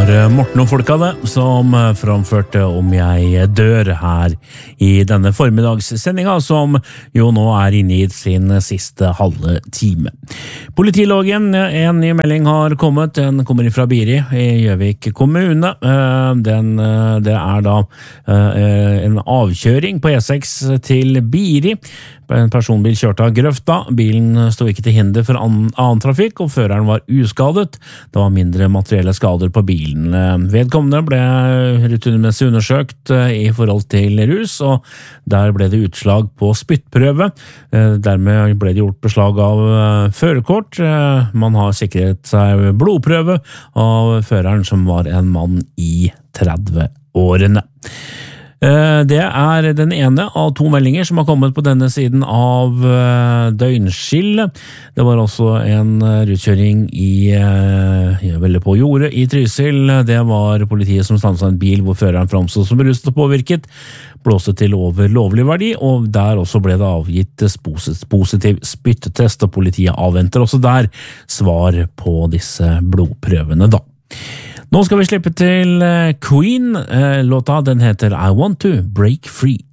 Morten og folka det, som framførte Om jeg dør her i denne formiddagssendinga, som jo nå inne i sin siste halve time. Politiloggen, en ny melding har kommet, den kommer fra Biri i Gjøvik kommune. Det da en avkjøring på E6 til Biri. En personbil kjørte av grøfta, bilen stod ikke til hinder for annen trafikk, og føreren var uskadet. Det var mindre materielle skader på bilen. Vedkommende ble rutinemessig undersøkt i forhold til rus, og der ble det utslag på spyttprøve. Dermed ble det gjort beslag av førerkort. Man har sikret seg blodprøve av føreren, som var en mann i 30-årene. Det den ene av to meldinger som har kommet på denne siden av døgnskillet. Det var også en rutkjøring på jordet i Trysil. Det var politiet som stanset en bil hvor føreren framstod som beruset og påvirket, blåste til over lovlig verdi, og der også ble det avgitt positiv spyttetest, og politiet avventer også der svar på disse blodprøvene da. Nå skal vi slippe til Queen. Låta den heter I Want to Break Free.